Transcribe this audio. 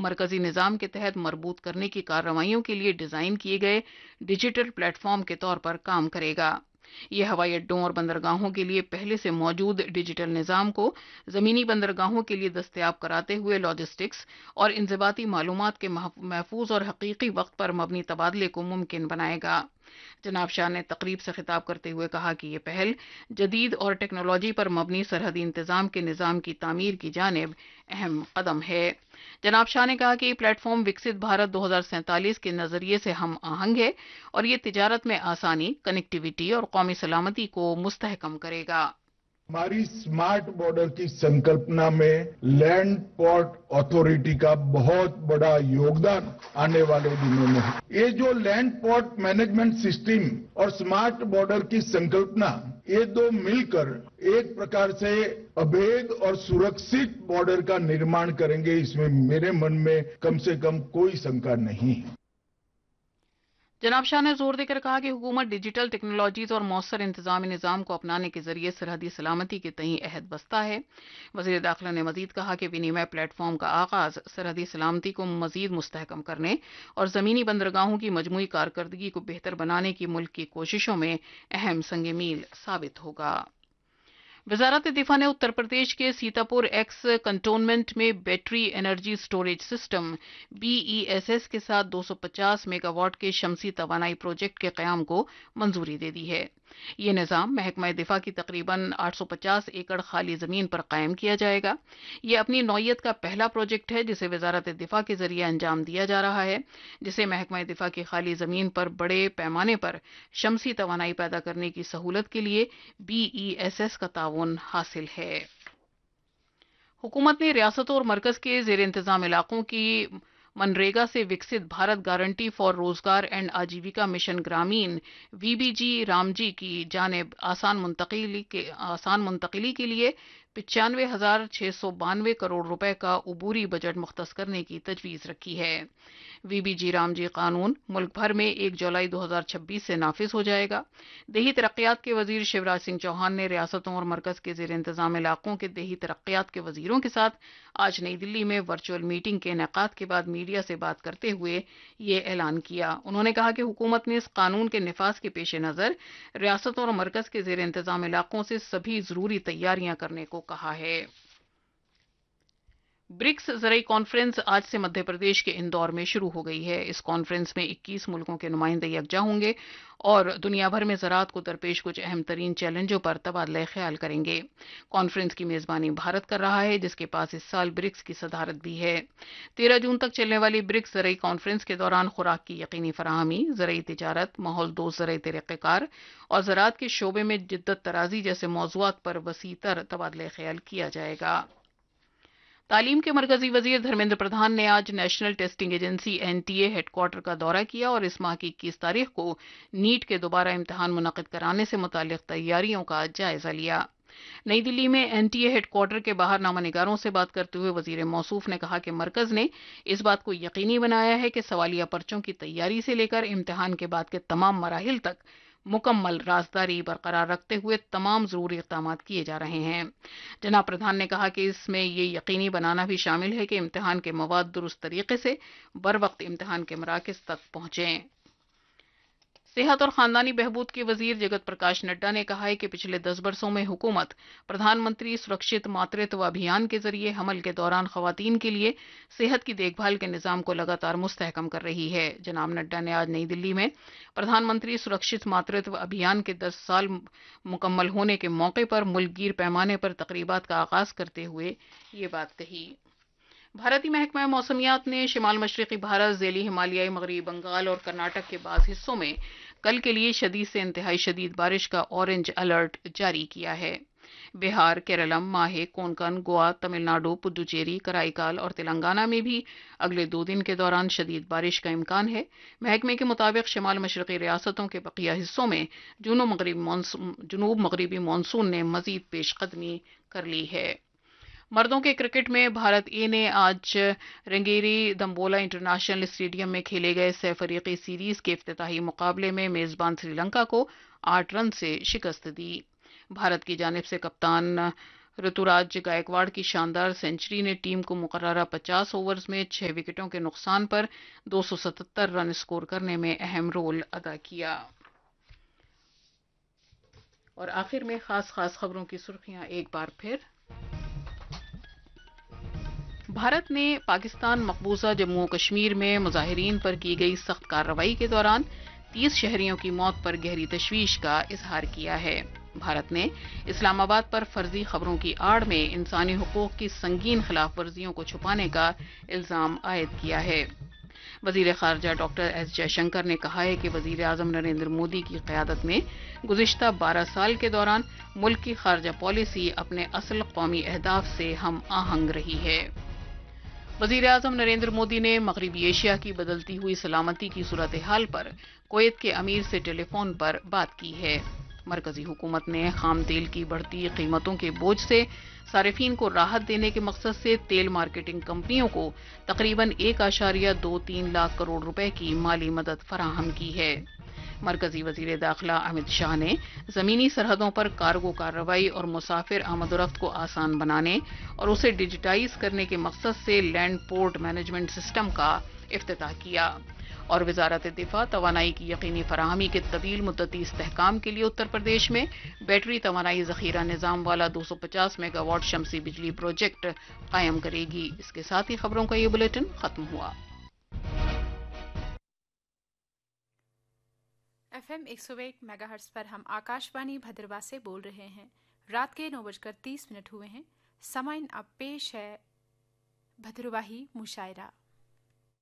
مرکزی نظام کے تحت مربوط کرنے کی کارروائیوں کے لیے ڈیزائن کیے گئے ڈیجیٹل پلیٹ فارم کے طور پر کام کرے گا۔ یہ ہوائی اڈوں اور بندرگاہوں کے لیے پہلے سے موجود ڈیجیٹل نظام کو زمینی بندرگاہوں کے لیے دستیاب کراتے ہوئے لاجسٹکس اور انضباطی معلومات کے محفوظ اور حقیقی وقت پر مبنی تبادلے کو ممکن بنائے گا۔ جناب شاہ نے تقریب سے خطاب کرتے ہوئے کہا کہ یہ پہل جدید اور ٹیکنالوجی پر مبنی سرحدی انتظام کے نظام کی تعمیر کی جانب اہم قدم ہے۔ جناب شاہ نے کہا کہ یہ پلیٹ فارم وکست بھارت 2047 کے نظریے سے ہم آہنگ ہے اور یہ تجارت میں آسانی، کنیکٹیویٹی اور قومی سلامتی کو مستحکم کرے گا۔ ہماری اسمارٹ بارڈر کی سنکلپنا میں لینڈ پورٹ اتھارٹی کا بہت بڑا یوگدان آنے والے دنوں میں ہے۔ یہ جو لینڈ پورٹ مینجمنٹ سسٹم اور اسمارٹ بارڈر کی سنکلپنا، یہ دو مل کر ایک پرکار سے ابھید اور سرکشت بارڈر کا نرمان کریں گے، اس میں میرے من میں کم سے کم کوئی شنکا نہیں ہے۔ جناب شاہ نے زور دے کر کہا کہ حکومت ڈیجیٹل ٹیکنالوجیز اور مؤثر انتظامی نظام کو اپنانے کے ذریعے سرحدی سلامتی کے تئیں عہد بستہ ہے۔ وزیر داخلہ نے مزید کہا کہ ونیمے پلیٹ فارم کا آغاز سرحدی سلامتی کو مزید مستحکم کرنے اور زمینی بندرگاہوں کی مجموعی کارکردگی کو بہتر بنانے کی ملک کی کوششوں میں اہم سنگ میل ثابت ہوگا۔ وزارت دفاع نے اتر پردیش کے سیتاپور ایکس کنٹونمنٹ میں battery energy storage system BESS کے ساتھ 250 میگا واٹ کے شمسی توانائی پروجیکٹ کے قیام کو منظوری دے دی ہے۔ یہ نظام محکمہ دفاع کی تقریباً 850 ایکڑ خالی زمین پر قائم کیا جائے گا۔ یہ اپنی نوعیت کا پہلا پروجیکٹ ہے جسے وزارت دفاع کے ذریعے انجام دیا جا رہا ہے، جسے محکمہ دفاع کی خالی زمین پر بڑے پیمانے پر شمسی توانائی پیدا کرنے کی سہولت کے لیے BESS کا تعاون حاصل ہے۔ حکومت نے ریاستوں اور مرکز کے زیر انتظام علاقوں کی منریگا سے وکست بھارت گارنٹی فار روزگار اینڈ آجیویکا مشن گرامین VBG رامجی کی جانب آسان منتقلی کے لیے 95,692 کروڑ روپے کا عبوری بجٹ مختص کرنے کی تجویز رکھی ہے۔ VBG رامجی قانون ملک بھر میں 1 جولائی 2026 سے نافذ ہو جائے گا۔ دیہی ترقیات کے وزیر شیوراج سنگھ چوہان نے ریاستوں اور مرکز کے زیر انتظام علاقوں کے دیہی ترقیات کے وزیروں کے ساتھ آج نئی دلی میں ورچوئل میٹنگ کے انعقاد کے بعد میڈیا سے بات کرتے ہوئے یہ اعلان کیا۔ انہوں نے کہا کہ حکومت نے اس قانون کے نفاذ کے پیش نظر ریاستوں اور مرکز کے زیر انتظام علاقوں سے سبھی ضروری تیاریاں کرنے کو کہا ہے۔ برکس زرعی کانفرنس آج سے مدھیہ پردیش کے اندور میں شروع ہو گئی ہے۔ اس کانفرنس میں 21 ملکوں کے نمائندے یکجا ہوں گے اور دنیا بھر میں زراعت کو درپیش کچھ اہم ترین چیلنجوں پر تبادلہ خیال کریں گے۔ کانفرنس کی میزبانی بھارت کر رہا ہے، جس کے پاس اس سال برکس کی صدارت بھی ہے۔ 13 جون تک چلنے والی برکس زرعی کانفرنس کے دوران خوراک کی یقینی فراہمی، زرعی تجارت، ماحول دوست زرعی طریقہ کار اور زراعت کے شعبے میں جدت طرازی جیسے موضوعات پر وسیع تر تبادلہ خیال کیا جائے گا۔ تعلیم کے مرکزی وزیر دھرمیندر پردھان نے آج national testing agency NTA head quarter کا دورہ کیا اور اس ماہ کی 21 تاریخ کو نیٹ کے دوبارہ امتحان منعقد کرانے سے متعلق تیاریوں کا جائزہ لیا۔ نئی دلی میں NTA ہیڈ کوارٹر کے باہر نامہ نگاروں سے بات کرتے ہوئے وزیر موصوف نے کہا کہ مرکز نے اس بات کو یقینی بنایا ہے کہ سوالیہ پرچوں کی تیاری سے لے کر امتحان کے بعد کے تمام مراحل تک مکمل رازداری برقرار رکھتے ہوئے تمام ضروری اقدامات کیے جا رہے ہیں۔ جناب پردھان نے کہا کہ اس میں یہ یقینی بنانا بھی شامل ہے کہ امتحان کے مواد درست طریقے سے بروقت امتحان کے مراکز تک پہنچیں۔ صحت اور خاندانی بہبود کے وزیر جگت پرکاش نڈا نے کہا ہے کہ پچھلے 10 برسوں میں حکومت پردھان منتری سرکشت ماترتو ابھیان کے ذریعے حمل کے دوران خواتین کے لیے صحت کی دیکھ بھال کے نظام کو لگاتار مستحکم کر رہی ہے۔ جناب نڈا نے آج نئی دلی میں پردھان منتری سرکشت ماترتو ابھیان کے 10 سال مکمل ہونے کے موقع پر ملک گیر پیمانے پر تقریبات کا آغاز کرتے ہوئے یہ بات کہی۔ بھارتی محکمہ موسمیات نے شمال مشرقی بھارت، ذیلی ہمالیائی مغربی بنگال اور کرناٹک کے بعض حصوں میں کل کے لیے شدید سے انتہائی شدید بارش کا اورنج الرٹ جاری کیا ہے۔ بہار، کیرلم، ماہے، کونکن، گوا، تمل ناڈو، پڈوچیری، کرائی اور تلنگانہ میں بھی اگلے 2 دن کے دوران شدید بارش کا امکان ہے۔ محکمے کے مطابق شمال مشرقی ریاستوں کے بقیہ حصوں میں جنوب مغربی مانسون نے مزید پیش قدمی کر لی ہے۔ مردوں کے کرکٹ میں بھارت اے نے آج رنگیری دمبولا انٹرنیشنل اسٹیڈیم میں کھیلے گئے 6 فریقی سیریز کے افتتاحی مقابلے میں میزبان سری لنکا کو 8 رن سے شکست دی۔ بھارت کی جانب سے کپتان ऋतुराज गायकवाड़ की शानदार सेंचुरी ने टीम को मुकर्ररा 50 ओवर्स में 6 विकेटों के नुकसान पर 277 रन स्कोर करने में अहम रोल अदा किया। और आखिर में खास खबरों की सुर्खियां एक बार फिर। भारत ने पाकिस्तान मकबूजा जम्मू और कश्मीर में मुजाहिरीन पर की गई सख्त कार्रवाई के दौरान 30 शहरियों की मौत पर गहरी तशवीश का इजहार किया है। भारत ने इस्लामाबाद पर फर्जी खबरों की आड़ में इंसानी हुकूक की संगीन खिलाफ वर्जियों को छुपाने का इल्जाम आयद किया है। वजीर खारजा डॉक्टर एस जयशंकर ने कहा है कि वजीर आजम नरेंद्र मोदी की क़यादत में गुज़िश्ता 12 साल के दौरान मुल्क की खारजा पॉलिसी अपने असल कौमी अहदाफ से हम आहंग रही है। वजीर आजम नरेंद्र मोदी ने मगरबी एशिया की बदलती हुई सलामती की सूरत हाल पर कुवैत के अमीर से टेलीफोन पर बात की है। मरकजी हुकूमत ने खाम तेल की बढ़ती कीमतों के बोझ से सारिफीन को राहत देने के मकसद से तेल मार्केटिंग कंपनियों को तकरीबन 1.23 लाख करोड़ रुपए की माली मदद फराहम की है। मरकजी वजीर दाखिला अमित शाह ने जमीनी सरहदों पर कार्गो कार्रवाई और मुसाफिर आमदोरफ्त को आसान बनाने और उसे डिजिटाइज करने के मकसद से लैंड पोर्ट मैनेजमेंट सिस्टम का इफ्तिताह किया। और वजारत दिफा तवानाई की यकीनी फराहमी के तवील मुद्दती इस्तेहकाम के लिए उत्तर प्रदेश में बैटरी तवानाई जखीरा निजाम वाला 250 मेगावाट शमसी बिजली प्रोजेक्ट कायम करेगी। इसके साथ ही खबरों का ये बुलेटिन खत्म हुआ। FM 101 मेगाहर्ट्ज पर हम आकाशवाणी भद्रवा से बोल रहे हैं। रात के 9:30 हुए हैं। समाइन अब पेश है भद्रवाही मुशायरा।